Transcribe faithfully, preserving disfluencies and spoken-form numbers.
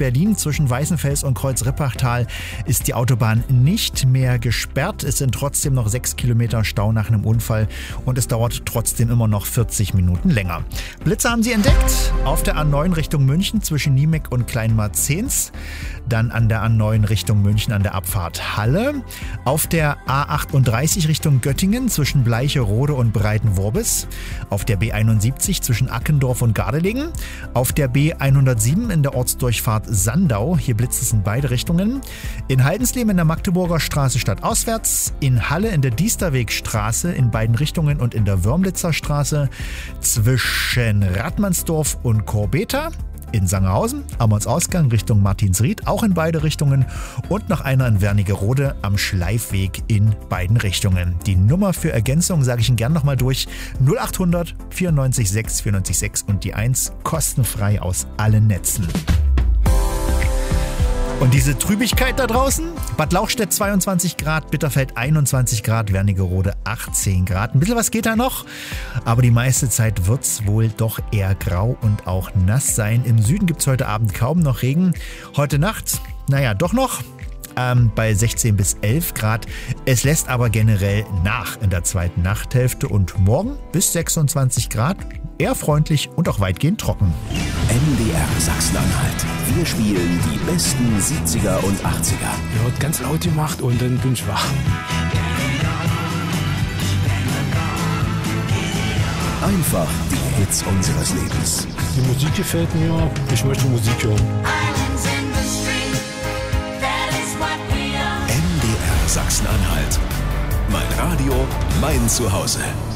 Berlin zwischen Weißenfels und Kreuz-Rippachtal ist die Autobahn nicht mehr gesperrt. Es sind trotzdem noch sechs Kilometer Stau nach einem Unfall und es dauert trotzdem immer noch vierzig Minuten länger. Blitze haben Sie entdeckt auf der A neun Richtung München zwischen Niemek und Kleinmarzens. Dann an der A neun Richtung München an der Abfahrt Halle. Auf der A achtunddreißig Richtung Göttingen zwischen Bleicherode und Breitenworbis. Auf der B einundsiebzig zwischen Ackendorf und Gardelegen. Auf der B hundertsieben in der Ortsdurchfahrt Sandau. Hier blitzt es in beide Richtungen. In Haldensleben in der Magdeburger Straße stadtauswärts. In Halle in der Diesterwegstraße in beiden Richtungen und in der Wörmlitzer Straße. Zwischen Radmannsdorf und Korbeta. In Sangerhausen, Ammonsausgang Richtung Martinsried, auch in beide Richtungen. Und noch einer in Wernigerode am Schleifweg in beiden Richtungen. Die Nummer für Ergänzung sage ich Ihnen gern nochmal durch. null achthundert vierundneunzig sechs vierundneunzig sechs und die eins kostenfrei aus allen Netzen. Und diese Trübigkeit da draußen? Bad Lauchstädt zweiundzwanzig Grad, Bitterfeld einundzwanzig Grad, Wernigerode achtzehn Grad. Ein bisschen was geht da noch, aber die meiste Zeit wird es wohl doch eher grau und auch nass sein. Im Süden gibt es heute Abend kaum noch Regen. Heute Nacht, naja, doch noch. Ähm, bei sechzehn bis elf Grad. Es lässt aber generell nach in der zweiten Nachthälfte und morgen bis sechsundzwanzig Grad. Eher freundlich und auch weitgehend trocken. M D R Sachsen-Anhalt. Wir spielen die besten siebziger und achtziger. Ja, hat ganz laut gemacht und dann bin ich wach. Einfach die Hits unseres Lebens. Die Musik gefällt mir. Ich möchte Musik hören. M D R Sachsen-Anhalt. Mein Radio, mein Zuhause.